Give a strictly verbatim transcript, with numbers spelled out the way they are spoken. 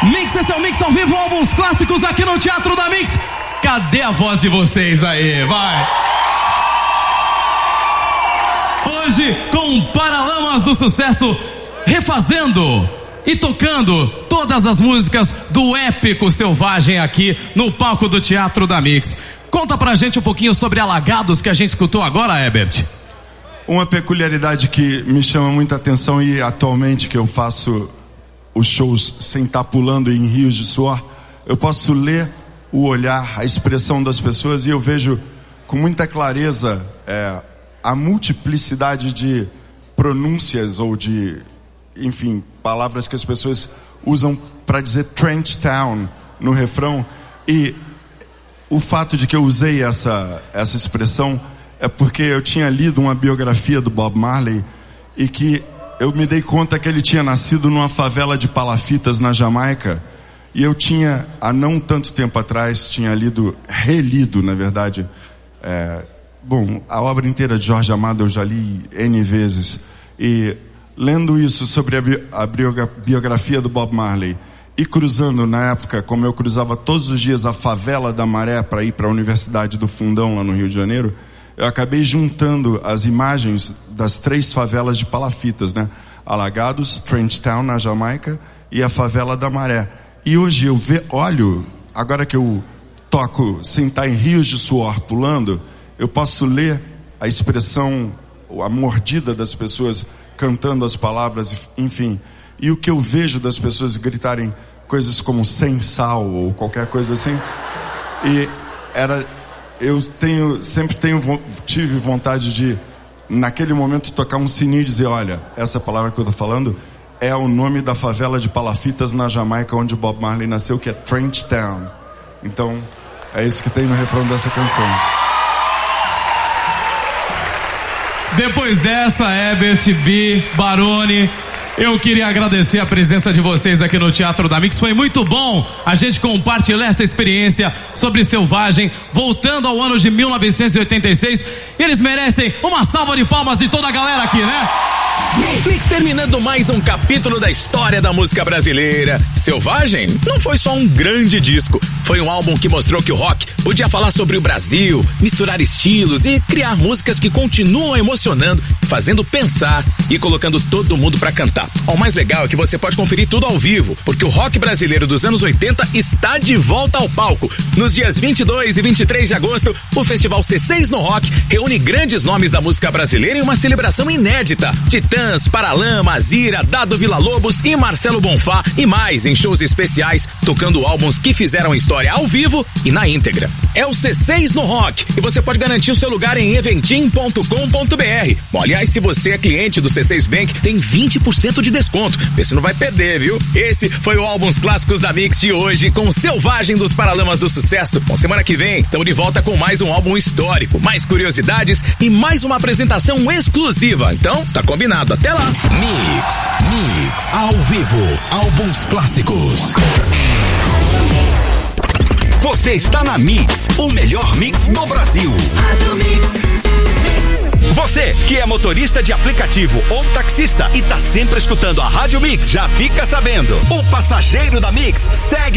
Mix, esse é o Mix ao vivo, álbuns clássicos aqui no Teatro da Mix. Cadê a voz de vocês aí? Vai! Hoje com Paralamas do Sucesso, refazendo e tocando todas as músicas do épico Selvagem aqui no palco do Teatro da Mix. Conta pra gente um pouquinho sobre Alagados que a gente escutou agora, Herbert. Uma peculiaridade que me chama muita atenção e atualmente que eu faço os shows sem estar pulando em rios de suor, eu posso ler o olhar, a expressão das pessoas e eu vejo com muita clareza é, a multiplicidade de pronúncias ou de, enfim, palavras que as pessoas usam para dizer Trench Town no refrão. E o fato de que eu usei essa, essa expressão é porque eu tinha lido uma biografia do Bob Marley e que eu me dei conta que ele tinha nascido numa favela de palafitas na Jamaica. E eu tinha, há não tanto tempo atrás, tinha lido, relido, na verdade, é, bom, a obra inteira de Jorge Amado eu já li N vezes. E lendo isso sobre a, bi- a biografia do Bob Marley e cruzando na época, como eu cruzava todos os dias a favela da Maré para ir para a Universidade do Fundão lá no Rio de Janeiro, eu acabei juntando as imagens das três favelas de palafitas, né? Alagados, Trench Town na Jamaica e a favela da Maré. E hoje eu ve, olho, agora que eu toco sem estar em rios de suor pulando, eu posso ler a expressão, a mordida das pessoas cantando as palavras, enfim. E o que eu vejo das pessoas gritarem coisas como sem sal ou qualquer coisa assim. E era, eu tenho, sempre tenho, tive vontade de, naquele momento, tocar um sininho e dizer, olha, essa palavra que eu tô falando é o nome da favela de palafitas na Jamaica onde o Bob Marley nasceu, que é Trench Town. Então, é isso que tem no refrão dessa canção. Depois dessa, Herbert, B, Barone, eu queria agradecer a presença de vocês aqui no Teatro da Mix. Foi muito bom a gente compartilhar essa experiência sobre Selvagem, voltando ao ano de mil novecentos e oitenta e seis. Eles merecem uma salva de palmas de toda a galera aqui, né? Mix terminando mais um capítulo da história da música brasileira. Selvagem não foi só um grande disco, foi um álbum que mostrou que o rock podia falar sobre o Brasil, misturar estilos e criar músicas que continuam emocionando, fazendo pensar e colocando todo mundo pra cantar. O mais legal é que você pode conferir tudo ao vivo, porque o rock brasileiro dos anos oitenta está de volta ao palco. Nos dias vinte e dois e vinte e três de agosto, o Festival C seis no Rock reúne grandes nomes da música brasileira em uma celebração inédita. Titãs, Paralamas, Ira, Dado Villa-Lobos e Marcelo Bonfá e mais em shows especiais, tocando álbuns que fizeram história ao vivo e na íntegra. É o C seis no Rock e você pode garantir o seu lugar em eventim ponto com ponto b r. Bom, aliás, se você é cliente do C seis Bank, tem vinte por cento de desconto. Vê se não vai perder, viu? Esse foi o Álbuns Clássicos da Mix de hoje, com Selvagem dos Paralamas do Sucesso. Bom, semana que vem, estamos de volta com mais um álbum histórico, mais curiosidades e mais uma apresentação exclusiva. Então, tá combinado. Até lá! Mix, Mix, ao vivo, Álbuns Clássicos. Você está na Mix, o melhor mix do Brasil. Você que é motorista de aplicativo ou taxista e tá sempre escutando a Rádio Mix, já fica sabendo. O passageiro da Mix segue